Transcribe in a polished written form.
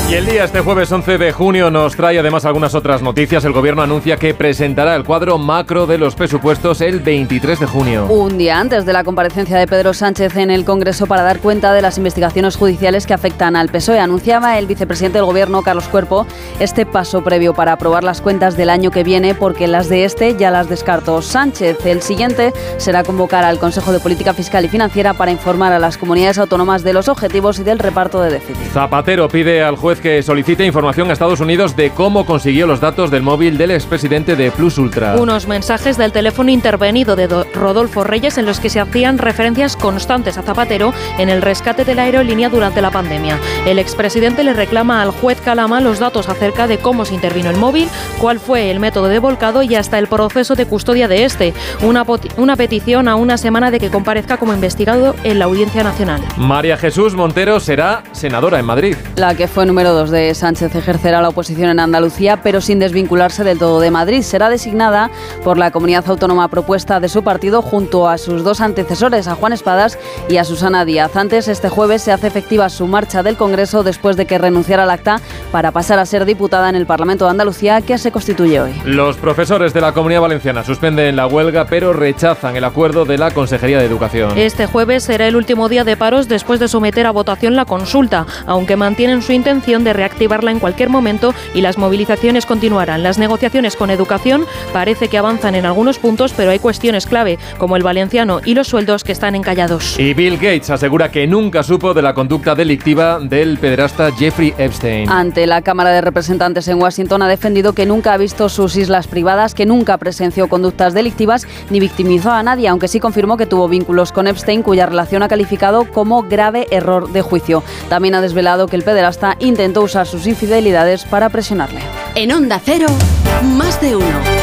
Y el día este jueves 11 de junio nos trae además algunas otras noticias. El gobierno anuncia que presentará el cuadro macro de los presupuestos el 23 de junio. Un día antes de la comparecencia de Pedro Sánchez en el Congreso para dar cuenta de las investigaciones judiciales que afectan al PSOE, anunciaba el vicepresidente del gobierno, Carlos Cuerpo, este paso previo para aprobar las cuentas del año que viene, porque las de este ya las descartó Sánchez. El siguiente será convocar al Consejo de Política Fiscal y Financiera para informar a las comunidades autónomas de los objetivos y del reparto de déficit. Zapatero pide al juez que solicite información a Estados Unidos de cómo consiguió los datos del móvil del expresidente de Plus Ultra. Unos mensajes del teléfono intervenido de Rodolfo Reyes en los que se hacían referencias constantes a Zapatero en el rescate de la aerolínea durante la pandemia. El expresidente le reclama al juez Calama los datos acerca de cómo se intervino el móvil, cuál fue el método de volcado y hasta el proceso de custodia de este. Una petición a una semana de que comparezca como investigado en la Audiencia Nacional. María Jesús Montero será senadora en Madrid. La que fue número 2 de Sánchez ejercerá la oposición en Andalucía, pero sin desvincularse del todo de Madrid. Será designada por la comunidad autónoma propuesta de su partido junto a sus dos antecesores, a Juan Espadas y a Susana Díaz. Antes, este jueves, se hace efectiva su marcha del Congreso después de que renunciara al acta para pasar a ser diputada en el Parlamento de Andalucía, que se constituye hoy. Los profesores de la Comunidad Valenciana suspenden la huelga, pero rechazan el acuerdo de la Consejería de Educación. Este jueves será el último día de paros después de someter a votación la consulta, aunque mantienen su intención de reactivarla en cualquier momento y las movilizaciones continuarán. Las negociaciones con Educación parece que avanzan en algunos puntos, pero hay cuestiones clave, como el valenciano y los sueldos, que están encallados. Y Bill Gates asegura que nunca supo de la conducta delictiva del pederasta Jeffrey Epstein. Ante la Cámara de Representantes en Washington ha defendido que nunca ha visto sus islas privadas, que nunca presenció conductas delictivas ni victimizó a nadie, aunque sí confirmó que tuvo vínculos con Epstein, cuya relación ha calificado como grave error de juicio. También ha desvelado que el pederasta intentó usar sus infidelidades para presionarle. En Onda Cero, más de uno.